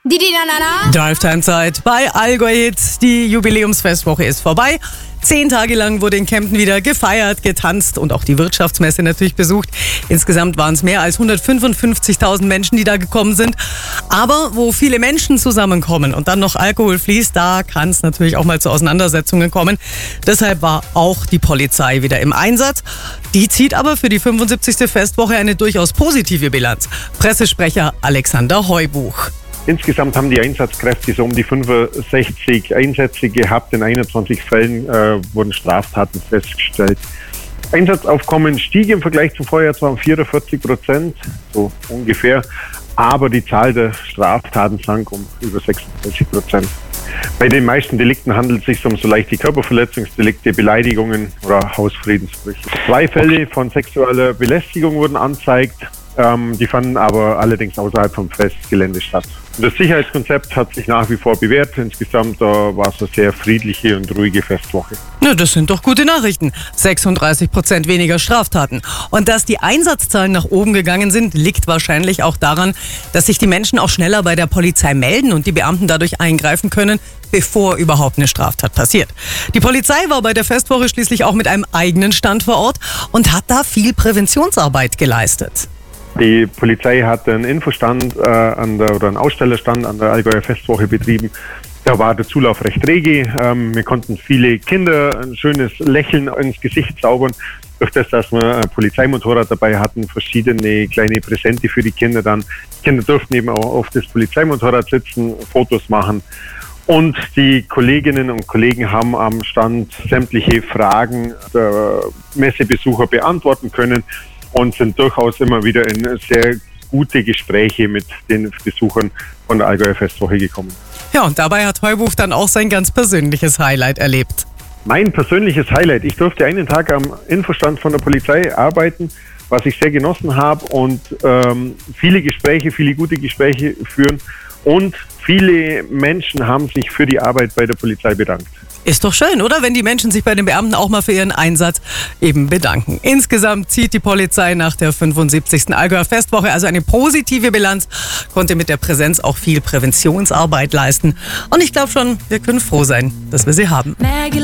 Drive-Time-Zeit bei Allgäu Hit. Die Jubiläumsfestwoche ist vorbei. 10 Tage lang wurde in Kempten wieder gefeiert, getanzt und auch die Wirtschaftsmesse natürlich besucht. Insgesamt waren es mehr als 155.000 Menschen, die da gekommen sind. Aber wo viele Menschen zusammenkommen und dann noch Alkohol fließt, da kann es natürlich auch mal zu Auseinandersetzungen kommen. Deshalb war auch die Polizei wieder im Einsatz. Die zieht aber für die 75. Festwoche eine durchaus positive Bilanz. Pressesprecher Alexander Heubuch. Insgesamt haben die Einsatzkräfte so um die 65 Einsätze gehabt. In 21 Fällen wurden Straftaten festgestellt. Einsatzaufkommen stieg im Vergleich zum Vorjahr zwar um 44%, so ungefähr, aber die Zahl der Straftaten sank um über 36%. Bei den meisten Delikten handelt es sich um so leichte Körperverletzungsdelikte, Beleidigungen oder Hausfriedensbrüche. 2 Fälle von sexueller Belästigung wurden angezeigt. Die fanden aber allerdings außerhalb vom Festgelände statt. Das Sicherheitskonzept hat sich nach wie vor bewährt. Insgesamt war es eine sehr friedliche und ruhige Festwoche. Na, das sind doch gute Nachrichten. 36% weniger Straftaten. Und dass die Einsatzzahlen nach oben gegangen sind, liegt wahrscheinlich auch daran, dass sich die Menschen auch schneller bei der Polizei melden und die Beamten dadurch eingreifen können, bevor überhaupt eine Straftat passiert. Die Polizei war bei der Festwoche schließlich auch mit einem eigenen Stand vor Ort und hat da viel Präventionsarbeit geleistet. Die Polizei hat einen Infostand einen Ausstellerstand an der Allgäuer Festwoche betrieben. Da war der Zulauf recht rege. Wir konnten viele Kinder ein schönes Lächeln ins Gesicht zaubern. Durch das, dass wir ein Polizeimotorrad dabei hatten, verschiedene kleine Präsente für die Kinder dann. Die Kinder durften eben auch auf das Polizeimotorrad sitzen, Fotos machen. Und die Kolleginnen und Kollegen haben am Stand sämtliche Fragen der Messebesucher beantworten können und sind durchaus immer wieder in sehr gute Gespräche mit den Besuchern von der Allgäuer Festwoche gekommen. Ja, und dabei hat Heubuch dann auch sein ganz persönliches Highlight erlebt. Mein persönliches Highlight: Ich durfte einen Tag am Infostand von der Polizei arbeiten, was ich sehr genossen habe und viele gute Gespräche führen. Und viele Menschen haben sich für die Arbeit bei der Polizei bedankt. Ist doch schön, oder? Wenn die Menschen sich bei den Beamten auch mal für ihren Einsatz eben bedanken. Insgesamt zieht die Polizei nach der 75. Allgäuer Festwoche also eine positive Bilanz, konnte mit der Präsenz auch viel Präventionsarbeit leisten. Und ich glaube schon, wir können froh sein, dass wir sie haben.